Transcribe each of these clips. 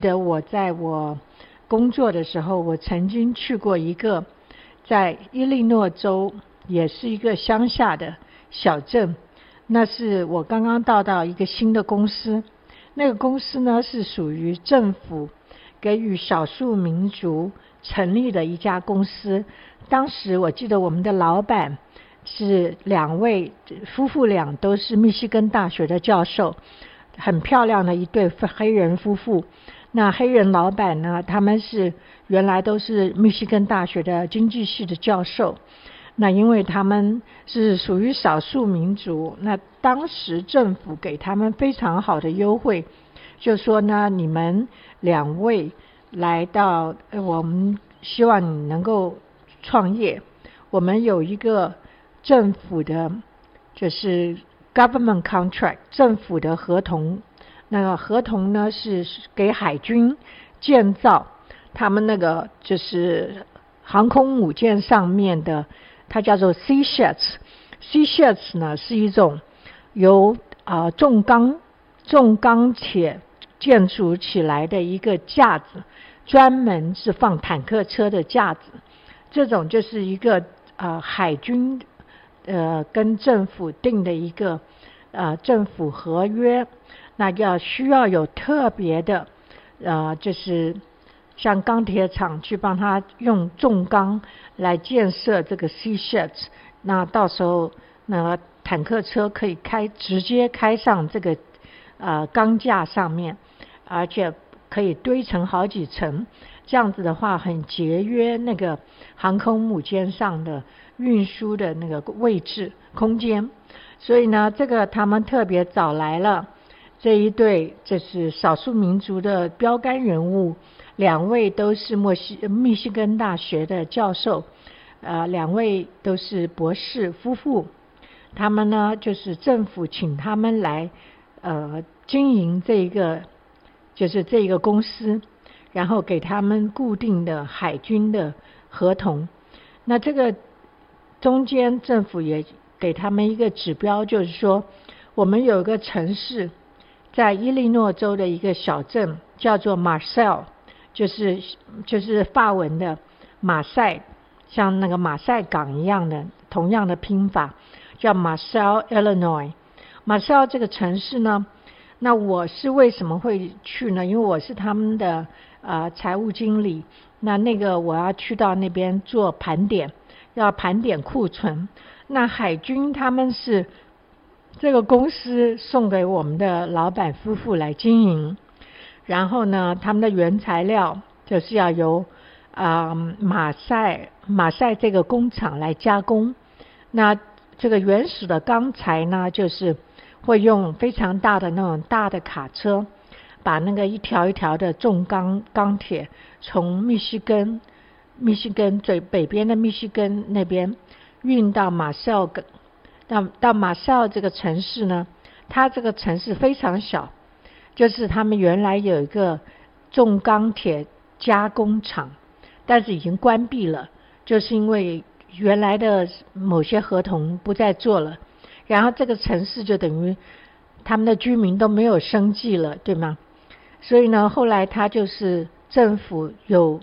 得我在我工作的时候，我曾经去过一个在伊利诺州，也是一个乡下的小镇。那是我刚刚到一个新的公司，那个公司呢是属于政府给予少数民族成立的一家公司。当时我记得我们的老板是2位夫妇俩，都是密西根大学的教授，很漂亮的一对黑人夫妇。那黑人老板呢，他们是原来都是密西根大学的经济系的教授。那因为他们是属于少数民族，那当时政府给他们非常好的优惠，就说呢，你们2位来到我们希望你能够创业，我们有一个政府的就是 government contract 政府的合同。那个合同呢是给海军建造他们那个就是航空母舰上面的，它叫做 sea sheds。sea sheds 呢是一种由重钢铁建筑起来的一个架子，专门是放坦克车的架子。这种就是一个海军跟政府定的一个政府合约。那需要有特别的就是像钢铁厂去帮他用重钢来建设这个 sea sheds， 那到时候那坦克车可以直接开上这个钢架上面，而且可以堆成好几层，这样子的话很节约那个航空母舰上的运输的那个位置空间。所以呢，这个他们特别找来了这一对就是少数民族的标杆人物，2位都是密西根大学的教授，2位都是博士夫妇。他们呢就是政府请他们来经营这一个公司，然后给他们固定的海军的合同。那这个中间政府也给他们一个指标，就是说我们有一个城市在伊利诺州的一个小镇叫做马赛，就是法文的马赛，像那个马赛港一样的同样的拼法，叫 Marcel Illinois。 Marcel 这个城市呢，那我是为什么会去呢？因为我是他们的财务经理，那个我要去到那边做盘点，要盘点库存。那海军他们是这个公司送给我们的老板夫妇来经营，然后呢，他们的原材料就是要由马赛这个工厂来加工。那这个原始的钢材呢，就是会用非常大的那种大的卡车，把那个一条一条的重钢铁从密西根最北边的密西根那边运到马赛尔。到马赛尔这个城市呢，它这个城市非常小，就是他们原来有一个重钢铁加工厂，但是已经关闭了，就是因为原来的某些合同不再做了，然后这个城市就等于他们的居民都没有生计了，对吗？所以呢，后来他就是政府有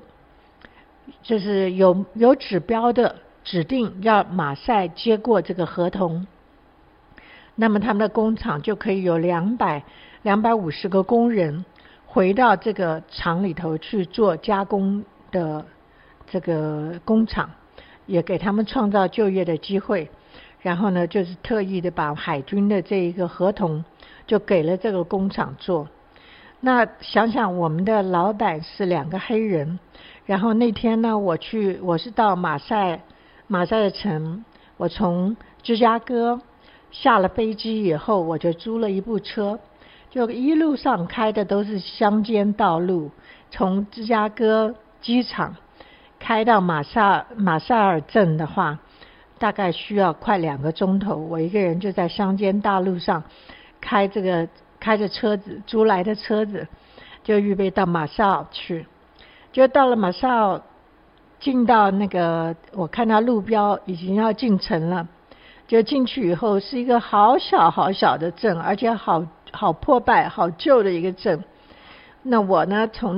指标的指定要马赛接过这个合同，那么他们的工厂就可以有250个工人回到这个厂里头去做加工的这个工厂，也给他们创造就业的机会。然后呢，就是特意的把海军的这一个合同就给了这个工厂做。那想想我们的老板是2个黑人，然后那天呢，我是到马赛的城，我从芝加哥下了飞机以后，我就租了一部车，就一路上开的都是乡间道路，从芝加哥机场开到马赛尔镇的话，大概需要快2个钟头。我一个人就在乡间大路上开着车子，租来的车子，就预备到马赛尔去。就到了马赛尔，进到那个我看到路标已经要进城了，就进去以后是一个好小好小的镇，而且好破败好旧的一个镇。 那我呢从